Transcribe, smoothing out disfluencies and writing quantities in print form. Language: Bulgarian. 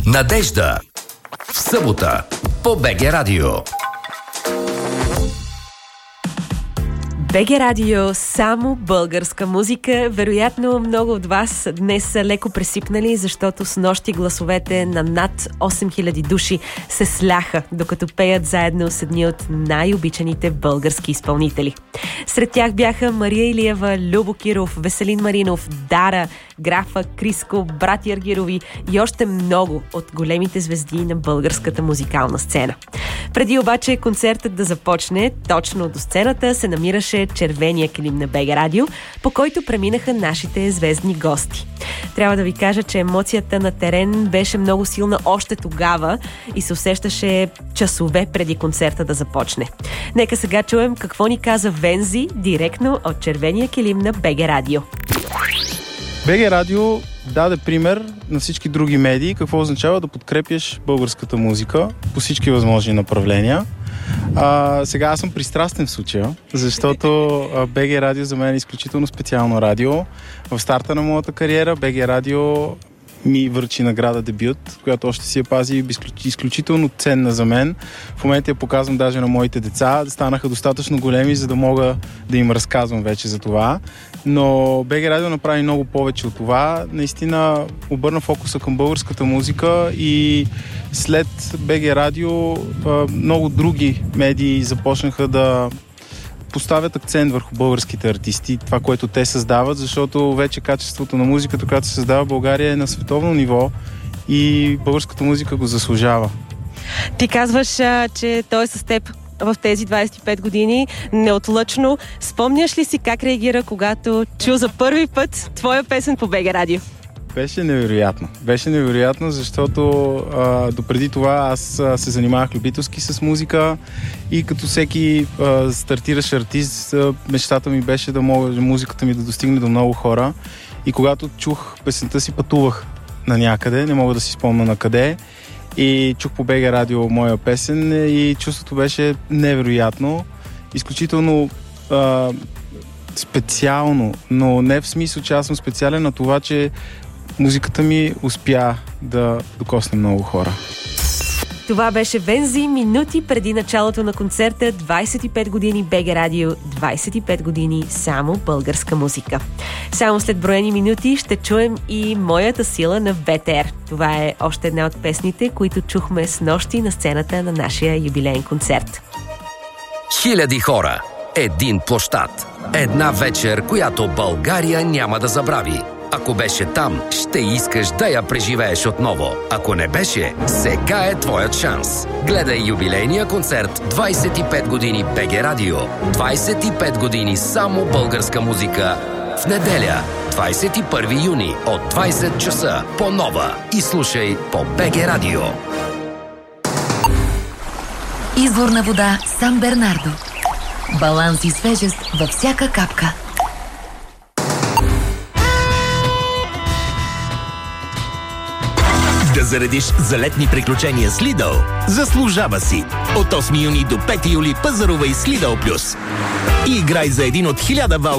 Надежда. В събота по БГ Радио. БГ Радио, само българска музика. Вероятно много от вас днес са леко пресипнали, защото с нощи гласовете на над 8000 души се сляха, докато пеят заедно с едни от най-обичаните български изпълнители. Сред тях бяха Мария Илиева, Любо Киров, Веселин Маринов, Дара, Графа, Криско, Брати Аргирови и още много от големите звезди на българската музикална сцена. Преди обаче концертът да започне, точно до сцената се намираше червения килим на БГ Радио, по който преминаха нашите звездни гости. Трябва да ви кажа, че емоцията на терен беше много силна още тогава и се усещаше часове преди концерта да започне. Нека сега чуем какво ни каза Вензи директно от червения килим на БГ Радио. БГ Радио даде пример на всички други медии какво означава да подкрепяш българската музика по всички възможни направления. Сега аз съм пристрастен в случая, защото БГ Радио за мен е изключително специално радио. В старта на моята кариера БГ Радио ми връчи награда дебют, която още си я пази, изключително ценна за мен. В момента я показвам даже на моите деца. Станаха достатъчно големи, за да мога да им разказвам вече за това. Но БГ Радио направи много повече от това. Наистина обърна фокуса към българската музика и след БГ Радио много други медии започнаха да поставят акцент върху българските артисти, това, което те създават, защото вече качеството на музиката, която се създава в България, е на световно ниво и българската музика го заслужава. Ти казваш, че той е с теб в тези 25 години неотлъчно. Спомняш ли си как реагира, когато чу за първи път твоя песен по БГ Радио? Беше невероятно. Беше невероятно, защото допреди това аз се занимавах любителски с музика и като всеки стартиращ артист, мечтата ми беше да може музиката ми да достигне до много хора. И когато чух песента си, пътувах на някъде, не мога да си спомня на къде, и чух по БГ Радио моя песен и чувството беше невероятно, изключително специално, но не в смисъл, че аз съм специален, на това, че музиката ми успя да докосне много хора. Това беше Вензи минути преди началото на концерта. 25 години БГ Радио, 25 години само българска музика. Само след броени минути ще чуем и Моята сила на БТР. Това е още една от песните, които чухме с нощи на сцената на нашия юбилеен концерт. Хиляди хора, един площад, една вечер, която България няма да забрави. Ако беше там, ще искаш да я преживееш отново. Ако не беше, сега е твоят шанс. Гледай юбилейния концерт 25 години БГ Радио. 25 години само българска музика. В неделя, 21 юни от 20 часа по Нова. И слушай по БГ Радио. Изворна вода Сан Бернардо. Баланс и свежест във всяка капка. Да заредиш за летни приключения с Lidl заслужава си. От 8 юни до 5 юли пазарувай с Lidl Plus. И играй за един от 1000 ваучери